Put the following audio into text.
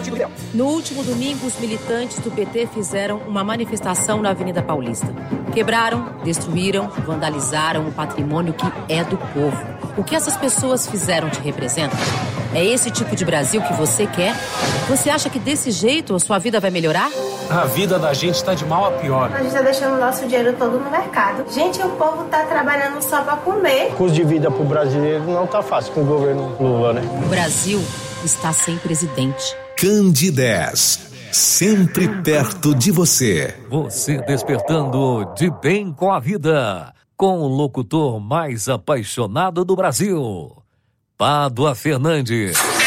Partido Liberal. No último domingo, os militantes do PT fizeram uma manifestação na Avenida Paulista. Quebraram, destruíram, vandalizaram o patrimônio que é do povo. O que essas pessoas fizeram te representa? É esse tipo de Brasil que você quer? Você acha que desse jeito a sua vida vai melhorar? A vida da gente está de mal a pior. A gente está deixando o nosso dinheiro todo no mercado. Gente, o povo está trabalhando só para comer. O custo de vida para o brasileiro não está fácil com o governo Lula, né? O Brasil está sem presidente. Candidez, sempre perto de você. Você despertando de bem com a vida, com o locutor mais apaixonado do Brasil, Pádua Fernandes.